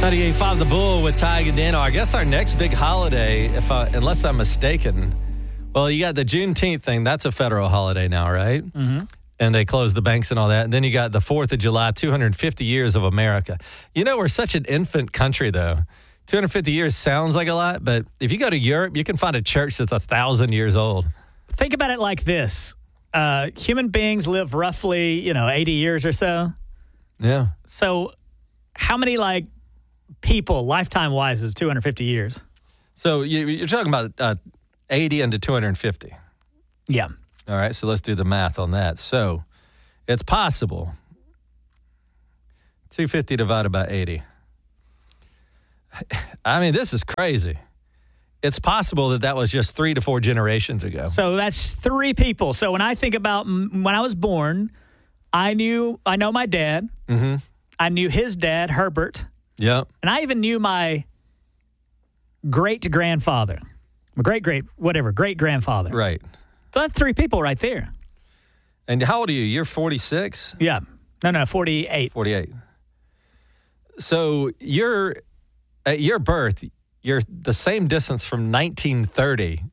98.5 The Bull with Ty and Dano. I guess our next big holiday, unless I'm mistaken, well, you got the Juneteenth thing. That's a federal holiday now, right? Mm-hmm. And they close the banks and all that. And then you got the 4th of July, 250 years of America. You know, we're such an infant country, though. 250 years sounds like a lot, but if you go to Europe, you can find a church that's 1,000 years old. Think about it like this. Human beings live roughly, 80 years or so. Yeah. So how many, people, lifetime-wise, is 250 years? So you're talking about 80 into 250. Yeah. All right, so let's do the math on that. So it's possible. 250 divided by 80. I mean, this is crazy. It's possible that was just 3 to 4 generations ago. So that's 3 people. So when I think about when I was born, I know my dad. Mm-hmm. I knew his dad, Herbert. Yep. And I even knew my great-grandfather. My great-grandfather. Right. So that's 3 people right there. And how old are you? You're 46? Yeah. No, 48. 48. So at your birth, you're the same distance from 1930,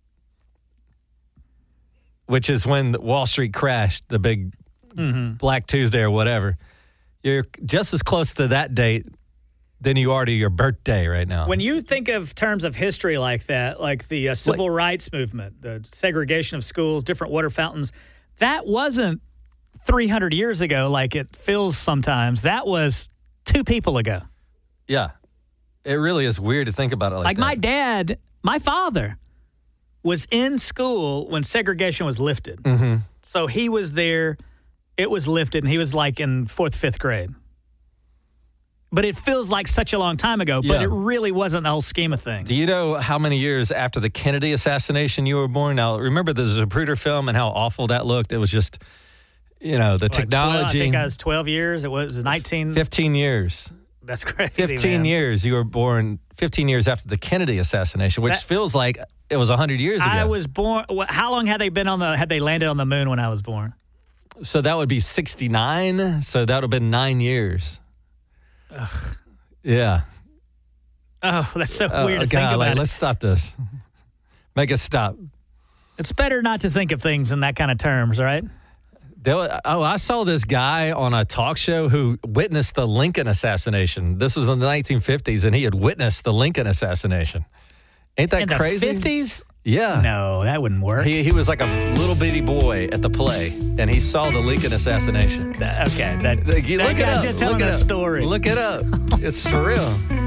which is when Wall Street crashed, the big Black Tuesday or whatever. You're just as close to that date than you are to your birthday right now. When you think of terms of history like that, like the civil rights movement, the segregation of schools, different water fountains, that wasn't 300 years ago like it feels sometimes. That was 2 people ago. Yeah. It really is weird to think about it like that. My dad, my father, was in school when segregation was lifted. Mm-hmm. So he was there, it was lifted, and he was like in 4th, 5th grade. But it feels like such a long time ago, but it really wasn't the whole scheme of things. Do you know how many years after the Kennedy assassination you were born? Now, remember the Zapruder film and how awful that looked? It was just, the technology. 12, I think I was 12 years. It was 19. 15 years. That's crazy, 15 man. years. You were born 15 years after the Kennedy assassination, which feels like it was 100 years ago. I was born. How long had they landed on the moon when I was born? So that would be 69. So that would have been 9 years. Ugh. Yeah. Oh, that's so weird to think about. Let's stop this. Make it stop. It's better not to think of things in that kind of terms, right? I saw this guy on a talk show who witnessed the Lincoln assassination. This was in the 1950s, and he had witnessed the Lincoln assassination. Ain't that crazy? In the 50s? Yeah. No, that wouldn't work. He was like a little bitty boy at the play, and he saw the Lincoln assassination. Okay. That Look it up. guy's just telling a story. Look it up. It's surreal.